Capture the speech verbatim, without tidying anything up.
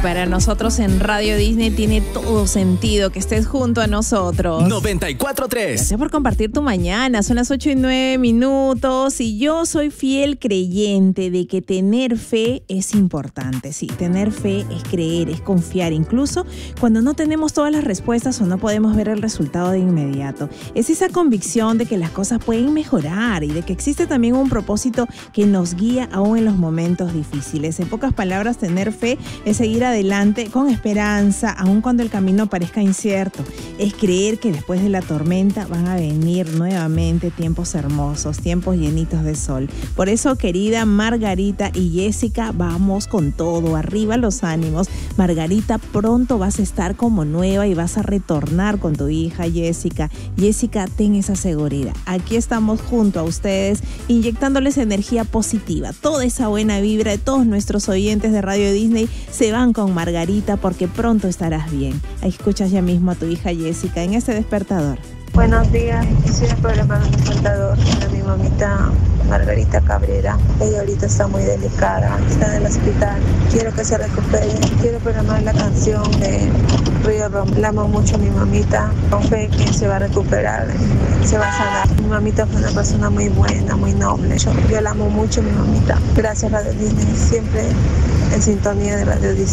para nosotros en Radio Disney tiene todo sentido que estés junto a nosotros. noventa y cuatro tres. Gracias por compartir tu mañana. Son las ocho y nueve minutos y yo soy fiel creyente de que tener fe es importante. Sí, tener fe es creer, es confiar, incluso cuando no tenemos todas las respuestas o no podemos ver el resultado de inmediato. Es esa convicción de que las cosas pueden mejorar y de que existe también un propósito que nos guía aún en los momentos difíciles. En pocas palabras, tener fe es seguir adelante con esperanza, aun cuando el camino parezca incierto. Es creer que después de la tormenta van a venir nuevamente tiempos hermosos, tiempos llenitos de sol. Por eso, querida Margarita y Jessica, vamos con todo, arriba los ánimos. Margarita, pronto vas a estar como nueva y vas a retornar con tu hija Jessica. Jessica, ten esa seguridad. Aquí estamos junto a ustedes, inyectándoles energía positiva. Toda esa buena vibra de todos nuestros oyentes de Radio Disney se van con Margarita porque pronto estarás bien. Ahí escuchas ya mismo a tu hija Jessica en este despertador. Buenos días, quisiera programar un despertador para mi mamita Margarita Cabrera. Ella ahorita está muy delicada, está en el hospital. Quiero que se recupere. Quiero programar la canción de Río Rom. La amo mucho a mi mamita, con fe que se va a recuperar, se va a sanar. Mi mamita fue una persona muy buena, muy noble. Yo, yo la amo mucho a mi mamita. Gracias Radio Disney, siempre en sintonía de Radio Disney.